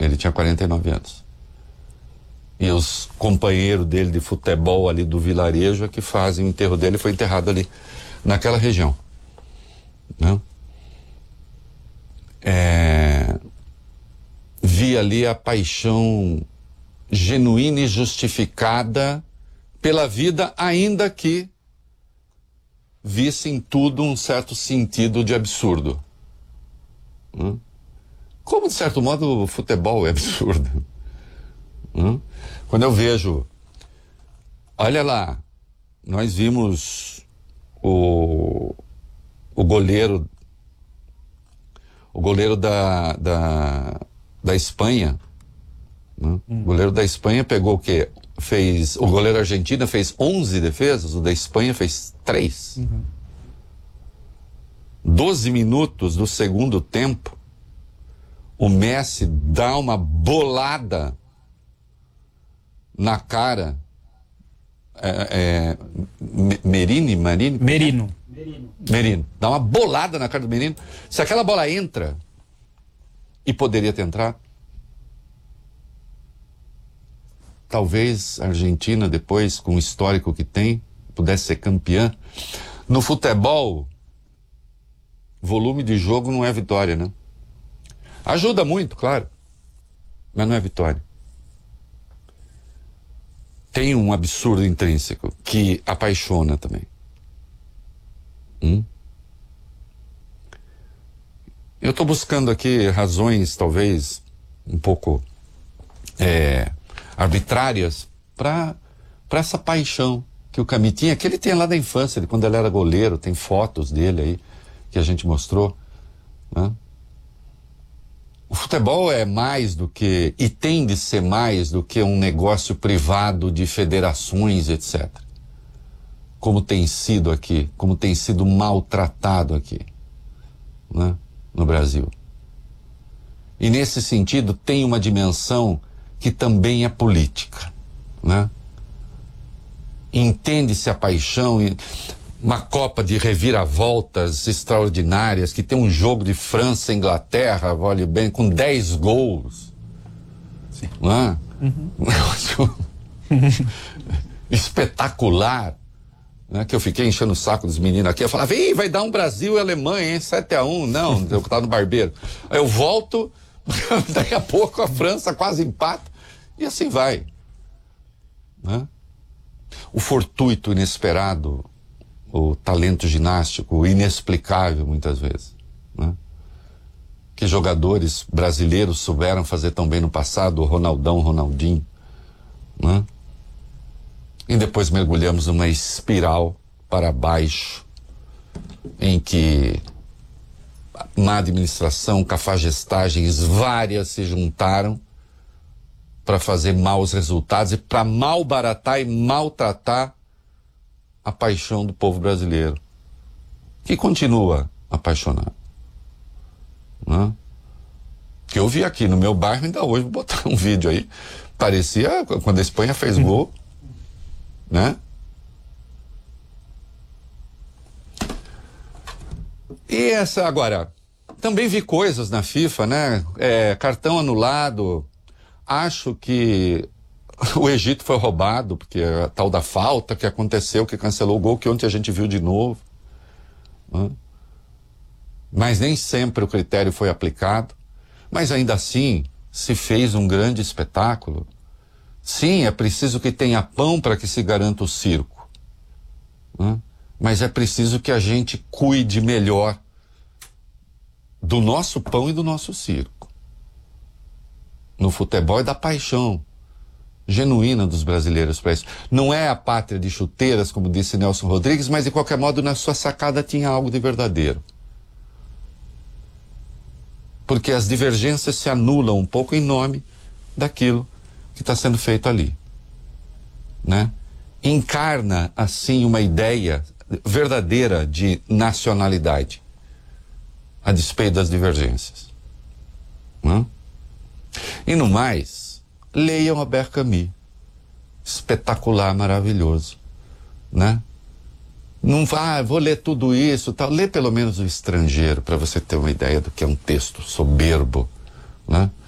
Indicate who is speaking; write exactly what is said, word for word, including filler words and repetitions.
Speaker 1: Ele tinha quarenta e nove anos. E os companheiros dele de futebol ali do vilarejo é que fazem o enterro dele. Foi enterrado ali naquela região, né? É, vi ali a paixão genuína e justificada pela vida, ainda que visse em tudo um certo sentido de absurdo, né? Como, de certo modo, o futebol é absurdo, né? Quando eu vejo, olha lá, nós vimos o, o goleiro, o goleiro da, da, da Espanha, né? Hum. O goleiro da Espanha pegou o quê? Fez, o goleiro argentino fez onze defesas, o da Espanha fez três. Uhum. doze minutos do segundo tempo, o Messi dá uma bolada na cara, é, é, Merini, Marini?
Speaker 2: Merino.
Speaker 1: Merino. Merino. Dá uma bolada na cara do Merino. Se aquela bola entra, e poderia ter entrado, talvez a Argentina, depois, com o histórico que tem, pudesse ser campeã. No futebol, volume de jogo não é vitória, né? Ajuda muito, claro, mas não é vitória. Tem um absurdo intrínseco que apaixona também. Hum? Eu estou buscando aqui razões, talvez, um pouco é, arbitrárias para para essa paixão que o Camille tinha, que ele tem lá da infância, de quando ele era goleiro. Tem fotos dele aí que a gente mostrou, né? O futebol é mais do que, e tem de ser mais do que um negócio privado de federações, etcétera. Como tem sido aqui, como tem sido maltratado aqui, né, no Brasil. E nesse sentido tem uma dimensão que também é política, né? Entende-se a paixão, uma Copa de reviravoltas extraordinárias, que tem um jogo de França e Inglaterra, olha bem, com dez gols. Sim. Não é? Uhum. Um negócio espetacular, né? Que eu fiquei enchendo o saco dos meninos aqui. Eu falava, Ih, vai dar um Brasil e Alemanha, hein? sete a um. Não, eu tava no barbeiro. Aí eu volto, daqui a pouco a França quase empata, e assim vai, né? O fortuito, inesperado, o talento ginástico, o inexplicável muitas vezes, né? Que jogadores brasileiros souberam fazer tão bem no passado, o Ronaldão, Ronaldinho, né? E depois mergulhamos numa espiral para baixo, em que má administração, cafagestagens várias se juntaram para fazer maus resultados e para malbaratar e maltratar a paixão do povo brasileiro, que continua apaixonado, né? Que eu vi aqui no meu bairro ainda hoje, vou botar um vídeo aí, parecia quando a Espanha fez gol, né? E essa, agora, também vi coisas na FIFA, né? É, cartão anulado, acho que o Egito foi roubado, porque a tal da falta que aconteceu, que cancelou o gol, que ontem a gente viu de novo, né? Mas nem sempre o critério foi aplicado. Mas ainda assim, se fez um grande espetáculo. Sim, é preciso que tenha pão para que se garanta o circo, né? Mas é preciso que a gente cuide melhor do nosso pão e do nosso circo. No futebol é da paixão genuína dos brasileiros para isso. Não é a pátria de chuteiras, como disse Nelson Rodrigues, mas de qualquer modo na sua sacada tinha algo de verdadeiro. Porque as divergências se anulam um pouco em nome daquilo que está sendo feito ali, né? Encarna assim uma ideia verdadeira de nacionalidade, a despeito das divergências, né? E no mais, leiam Albert Camus, espetacular, maravilhoso, né? Não vá, ah, vou ler tudo isso, tal. Lê pelo menos O Estrangeiro, para você ter uma ideia do que é um texto soberbo, né?